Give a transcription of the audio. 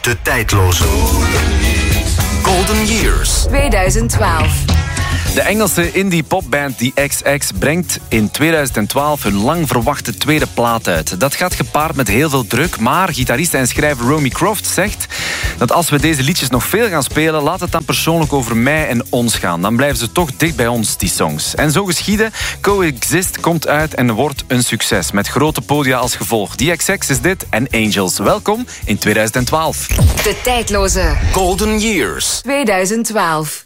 De tijdloze Golden Years 2012. De Engelse indie-popband The XX brengt in 2012 hun lang verwachte tweede plaat uit. Dat gaat gepaard met heel veel druk, maar gitarist en schrijver Romy Croft zegt dat als we deze liedjes nog veel gaan spelen, laat het dan persoonlijk over mij en ons gaan. Dan blijven ze toch dicht bij ons, die songs. En zo geschieden, Coexist komt uit en wordt een succes, met grote podia als gevolg. The XX is dit en Angels. Welkom in 2012. De tijdloze Golden Years 2012.